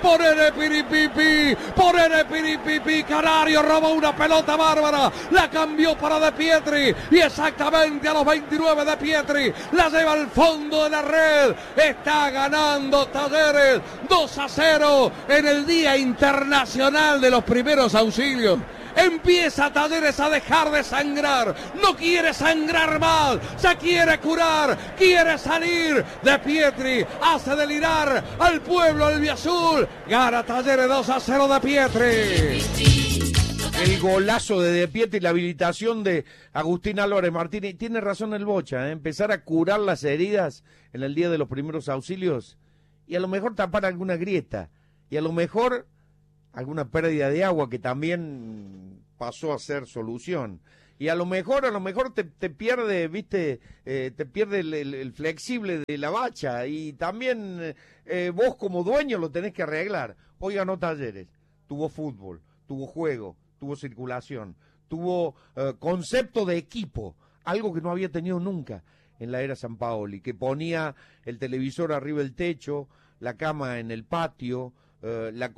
ponele Piripipi, Canario robó una pelota bárbara, la cambió para De Pietri, y exactamente a los 29 De Pietri, la lleva al fondo de la red, está ganando Talleres 2-0 en el Día Internacional de los Primeros Auxilios. Empieza Talleres a dejar de sangrar, no quiere sangrar más, se quiere curar, quiere salir. De Pietri hace delirar al pueblo albiazul, gana Talleres 2-0 De Pietri. El golazo de Pietri y la habilitación de Agustín Álvarez Martínez. Tiene razón el Bocha, empezar a curar las heridas en el Día de los Primeros Auxilios y a lo mejor tapar alguna grieta y a lo mejor alguna pérdida de agua que también pasó a ser solución. Y a lo mejor te pierde, viste, te pierde el flexible de la bacha y también vos como dueño lo tenés que arreglar. Hoy ganó Talleres, tuvo fútbol, tuvo juego, tuvo circulación, tuvo concepto de equipo, algo que no había tenido nunca en la era Sampaoli, que ponía el televisor arriba del techo, la cama en el patio, la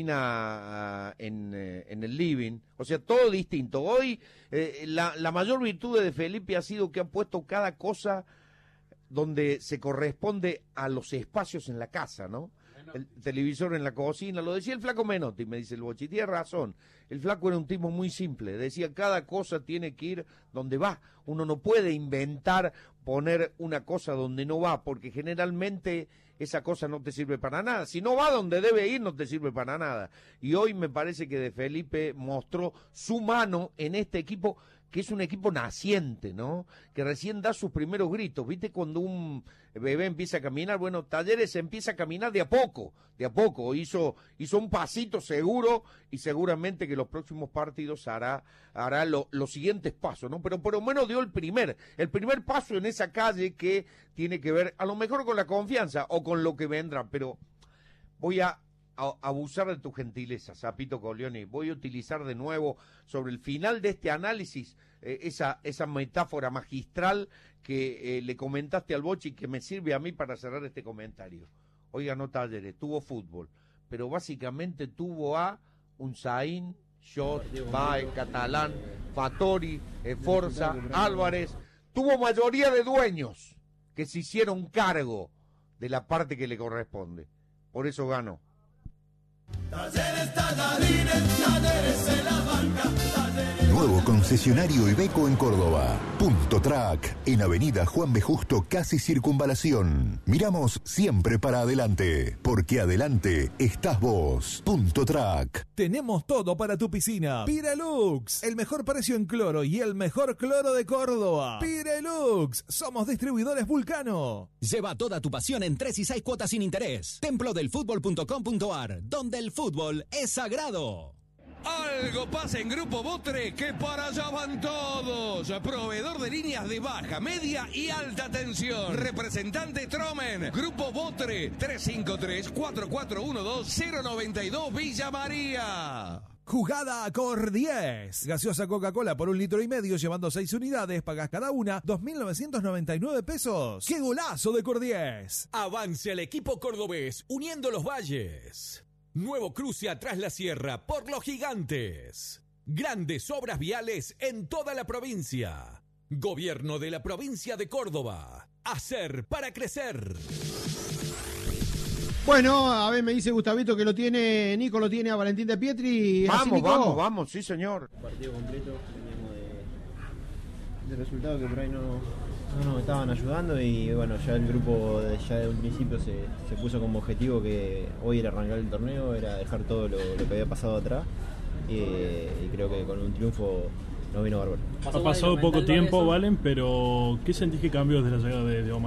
cocina en el living, o sea, todo distinto. Hoy la mayor virtud de Felipe ha sido que ha puesto cada cosa donde se corresponde a los espacios en la casa, ¿no? El televisor en la cocina, lo decía el Flaco Menotti, me dice el Bochi, tiene razón, el Flaco era un tipo muy simple, decía cada cosa tiene que ir donde va, uno no puede inventar poner una cosa donde no va, porque generalmente esa cosa no te sirve para nada, si no va donde debe ir no te sirve para nada, y hoy me parece que De Felipe mostró su mano en este equipo, que es un equipo naciente, ¿no? Que recién da sus primeros gritos, ¿viste? Cuando un bebé empieza a caminar, bueno, Talleres empieza a caminar de a poco, hizo un pasito seguro y seguramente que los próximos partidos hará los siguientes pasos, ¿no? Pero por lo menos dio el primer paso en esa calle que tiene que ver a lo mejor con la confianza o con lo que vendrá, pero voy a abusar de tu gentileza, Sapito Colioni, voy a utilizar de nuevo sobre el final de este análisis esa metáfora magistral que le comentaste al Bochi y que me sirve a mí para cerrar este comentario. Hoy ganó Talleres, tuvo fútbol, pero básicamente tuvo a Unzaín, Schott, Bae, Catalán, Fattori, Forza, Álvarez, tuvo mayoría de dueños que se hicieron cargo de la parte que le corresponde, por eso ganó. Talleres, tallarines, Talleres en la banca, Talleres. Nuevo concesionario Iveco en Córdoba. Punto Track, en Avenida Juan B. Justo, casi Circunvalación. Miramos siempre para adelante, porque adelante estás vos. Punto Track. Tenemos todo para tu piscina. Pirelux, el mejor precio en cloro y el mejor cloro de Córdoba. Pirelux, somos distribuidores Vulcano. Lleva toda tu pasión en 3 y 6 cuotas sin interés. Templodelfutbol.com.ar, donde el fútbol es sagrado. Algo pasa en Grupo Botre, que para allá van todos. Proveedor de líneas de baja, media y alta tensión. Representante Tromen. Grupo Botre, 353-4412-092 Villa María. Jugada a Cor 10. Gaseosa Coca-Cola por 1,5 litros, llevando 6 unidades, pagas cada una 2.999 pesos. ¡Qué golazo de Cor 10! Avance al equipo cordobés, uniendo los valles. Nuevo cruce atrás la sierra por Los Gigantes. Grandes obras viales en toda la provincia. Gobierno de la provincia de Córdoba. Hacer para crecer. Bueno, a ver, me dice Gustavito que Nico lo tiene a Valentín De Pietri. Vamos, sí señor. Partido completo, veníamos de resultados que por ahí no nos estaban ayudando y bueno, ya el grupo ya de un principio se puso como objetivo que hoy era arrancar el torneo, era dejar todo lo que había pasado atrás y creo que con un triunfo nos vino bárbaro. Ha pasado poco tiempo, Valen, pero ¿qué sentís que cambió desde la llegada de Omar?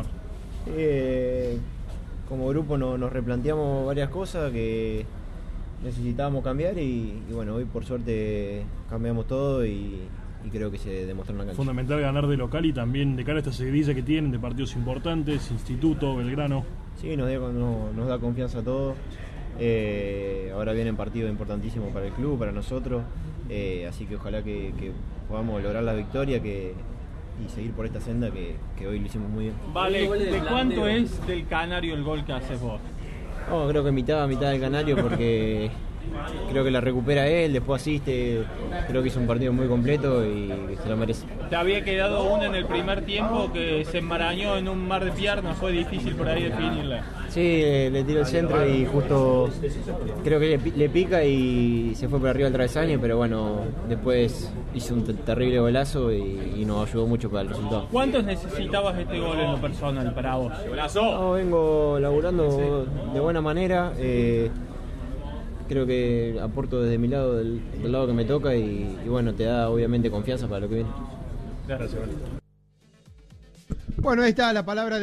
Como grupo nos replanteamos varias cosas que necesitábamos cambiar y bueno, hoy por suerte cambiamos todo y creo que se demostró en la cancha. Fundamental ganar de local y también de cara a esta seguidilla que tienen de partidos importantes, Instituto, Belgrano. Sí, nos da confianza a todos. Ahora vienen partidos importantísimos para el club, para nosotros, así que ojalá que podamos lograr la victoria y seguir por esta senda que hoy lo hicimos muy bien. Vale, ¿de cuánto es del Canario el gol que haces vos? No, creo que mitad del Canario porque creo que la recupera él, después asiste, creo que hizo un partido muy completo y se lo merece. Te había quedado una en el primer tiempo que se enmarañó en un mar de piernas, fue difícil por ahí definirla. Sí, le tiró el centro y justo creo que le pica y se fue por arriba del travesaño, pero bueno, después hizo un terrible golazo y nos ayudó mucho para el resultado. ¿Cuántos necesitabas este gol en lo personal para vos? No, vengo laburando de buena manera, creo que aporto desde mi lado, del lado que me toca y bueno, te da obviamente confianza para lo que viene. Gracias. Bueno, ahí está la palabra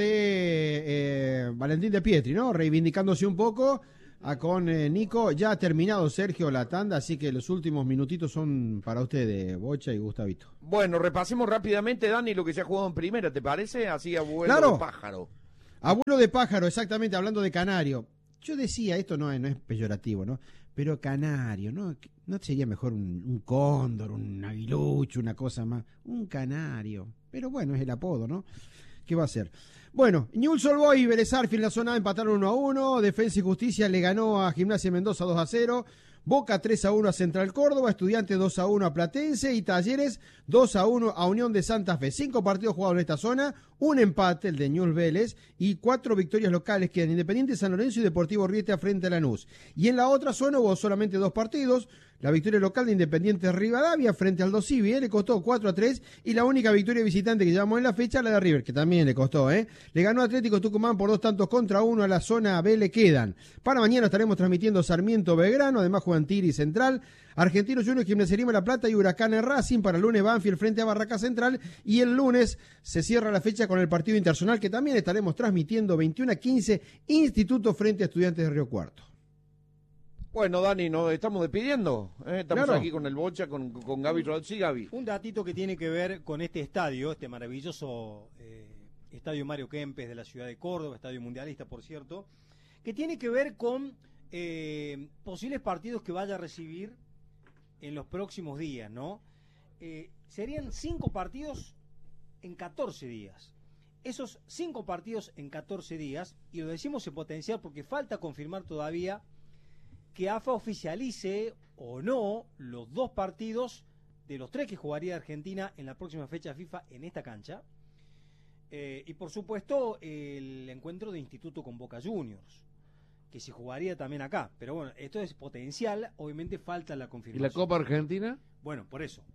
de Valentín de Pietri, ¿no? Reivindicándose un poco con Nico. Ya ha terminado, Sergio, la tanda, así que los últimos minutitos son para ustedes, Bocha y Gustavito. Bueno, repasemos rápidamente, Dani, lo que se ha jugado en primera, ¿te parece? Así abuelo Claro. de pájaro. Abuelo de pájaro, exactamente, hablando de canario. Yo decía, esto no es peyorativo, ¿no? Pero canario, ¿no? ¿No sería mejor un cóndor, un aguilucho, una cosa más? Un canario. Pero bueno, es el apodo, ¿no? ¿Qué va a ser? Bueno, Newell's Old Boys y Vélez Sarsfield en la zona empataron 1-1. Defensa y Justicia le ganó a Gimnasia Mendoza 2-0. Boca 3-1 a Central Córdoba, Estudiantes 2-1 a Platense y Talleres 2-1 a Unión de Santa Fe. 5 partidos jugados en esta zona, un empate, el de Newell's Vélez, y 4 victorias locales quedan Independiente San Lorenzo y Deportivo Riestra frente a Lanús. Y en la otra zona hubo solamente 2 partidos, la victoria local de Independiente Rivadavia frente al Aldo Civi, le costó 4-3, y la única victoria visitante que llevamos en la fecha, la de River, que también le costó, Le ganó Atlético Tucumán por 2-1 a la zona B le quedan. Para mañana estaremos transmitiendo Sarmiento Belgrano, además juegan Tigre y Central, Argentinos Juniors, Gimnasia Grima La Plata y Huracán Racing. Para el lunes Banfield frente a Barraca Central, y el lunes se cierra la fecha con el partido internacional que también estaremos transmitiendo 21-15, Instituto frente a Estudiantes de Río Cuarto. Bueno, Dani, nos estamos despidiendo. Estamos Claro. aquí con el Bocha, con Gaby Rodríguez. Sí, Gaby. Un datito que tiene que ver con este estadio, este maravilloso estadio Mario Kempes de la ciudad de Córdoba, estadio mundialista, por cierto, que tiene que ver con posibles partidos que vaya a recibir en los próximos días, ¿no? Serían 5 partidos en 14 días. Esos 5 partidos en 14 días, y lo decimos en potencial porque falta confirmar todavía que AFA oficialice o no los 2 partidos de los 3 que jugaría Argentina en la próxima fecha FIFA en esta cancha. Y por supuesto el encuentro de Instituto con Boca Juniors, que se jugaría también acá. Pero bueno, esto es potencial, obviamente falta la ¿Y confirmación. la Copa Argentina? Bueno, por eso.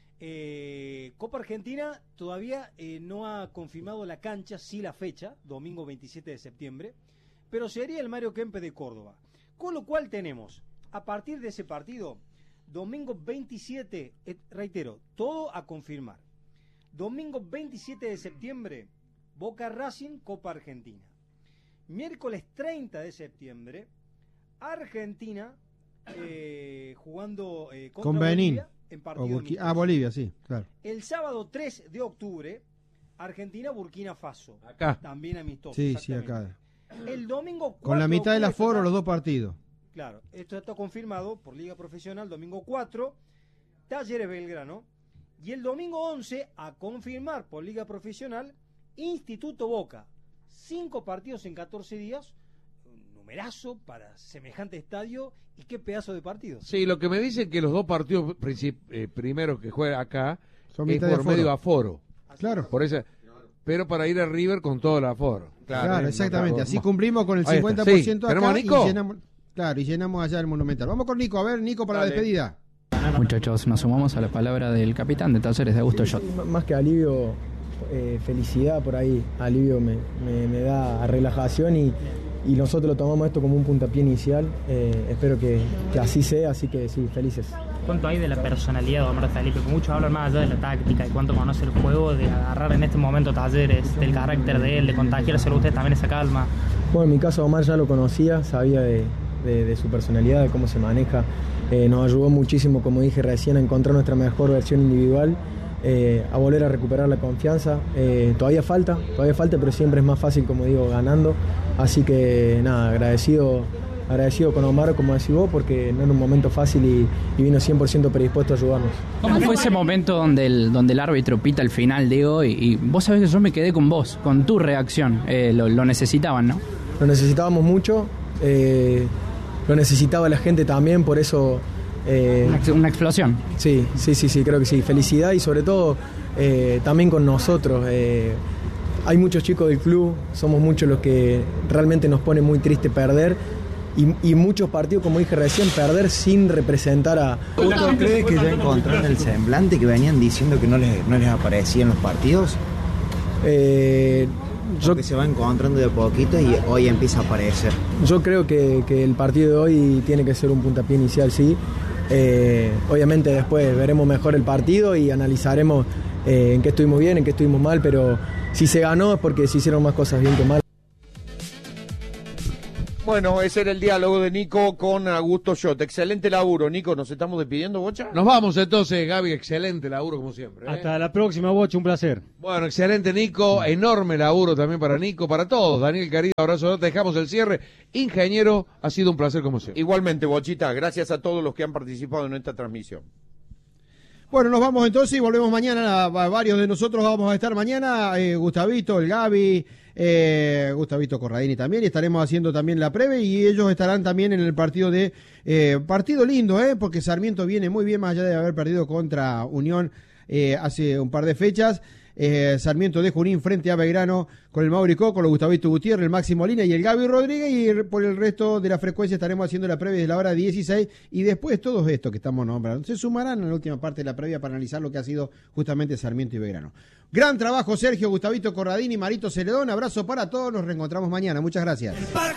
Copa Argentina todavía no ha confirmado la cancha, sí la fecha, domingo 27 de septiembre, pero sería el Mario Kempes de Córdoba. Con lo cual tenemos, a partir de ese partido, domingo 27, reitero, todo a confirmar. Domingo 27 de septiembre, Boca Racing, Copa Argentina. Miércoles 30 de septiembre, Argentina jugando contra Con Benín. Bolivia en partido amistoso. Bolivia, sí, claro. El sábado 3 de octubre, Argentina, Burkina Faso. Acá. También amistoso. Sí, sí, exactamente. acá. El domingo 4 Con la mitad del de octubre, aforo, los 2 partidos. Claro, esto está confirmado por Liga Profesional, domingo 4, Talleres Belgrano. Y el domingo 11, a confirmar por Liga Profesional, Instituto Boca. 5 partidos en 14 días, un numerazo para semejante estadio, y qué pedazo de partidos. Sí, lo que me dicen que los 2 partidos primeros que juega acá Son es mitad de por aforo. medio aforo. Claro. Por eso, pero para ir a River con todo el aforo. Claro, exactamente. Claro. Así cumplimos con el Ahí está. 50% Sí. acá ¿Tenemos a Nico? y llenamos, claro, y llenamos allá el Monumental. Vamos con Nico. A ver, Nico, para Dale. la despedida. Muchachos, nos sumamos a la palabra del capitán de Talleres, de Augusto Shot. Más que alivio, felicidad por ahí. Alivio me da relajación y nosotros lo tomamos esto como un puntapié inicial. Espero que así sea, así que sí, felices. ¿Cuánto hay de la personalidad de Omar Felipe? Que muchos hablan más allá de la táctica y cuánto conoce el juego, de agarrar en este momento Talleres, del carácter de él, de contagiárselo a ustedes también esa calma. Bueno, en mi caso Omar ya lo conocía, sabía de su personalidad, de cómo se maneja. Nos ayudó muchísimo, como dije recién, a encontrar nuestra mejor versión individual, a volver a recuperar la confianza. Todavía falta, pero siempre es más fácil, como digo, ganando. Así que nada, agradecido con Omar, como decís vos, porque no era un momento fácil y vino 100% predispuesto a ayudarnos. ¿Cómo fue ese momento donde el árbitro pita el final, Diego? Y vos sabés que yo me quedé con vos, con tu reacción. Lo necesitaban, ¿no? Lo necesitábamos mucho. lo necesitaba la gente también, por eso... una explosión. Sí, creo que sí. Felicidad y sobre todo también con nosotros. Hay muchos chicos del club, somos muchos los que realmente nos pone muy triste perder y muchos partidos, como dije recién, perder sin representar a... ¿Usted cree que ya encontraron el semblante que venían diciendo que no les aparecía en los partidos? Que se va encontrando de a poquito y hoy empieza a aparecer. Yo creo que el partido de hoy tiene que ser un puntapié inicial, sí. Obviamente después veremos mejor el partido y analizaremos en qué estuvimos bien, en qué estuvimos mal, pero si se ganó es porque se hicieron más cosas bien que mal. Bueno, ese era el diálogo de Nico con Augusto Schott. Excelente laburo, Nico. ¿Nos estamos despidiendo, Bocha? Nos vamos entonces, Gaby. Excelente laburo, como siempre. Hasta la próxima, Bocha. Un placer. Bueno, excelente, Nico. Enorme laburo también para Nico, para todos. Daniel Carido, abrazo. Te dejamos el cierre. Ingeniero, ha sido un placer, como siempre. Igualmente, Bochita. Gracias a todos los que han participado en esta transmisión. Bueno, nos vamos entonces y volvemos mañana. Varios de nosotros vamos a estar mañana. Gustavito, el Gaby, Gustavito Corradini también. Y estaremos haciendo también la previa y ellos estarán también en el partido de... partido lindo, porque Sarmiento viene muy bien, más allá de haber perdido contra Unión hace un par de fechas. Sarmiento de Junín frente a Belgrano con el Maurico, con los Gustavito Gutiérrez, el Máximo Lina y el Gaby Rodríguez, y por el resto de la frecuencia estaremos haciendo la previa de la hora 16 y después todos estos que estamos nombrando se sumarán en la última parte de la previa para analizar lo que ha sido justamente Sarmiento y Belgrano. Gran trabajo, Sergio, Gustavito Corradini, Marito Celedón, abrazo para todos, nos reencontramos mañana, muchas gracias.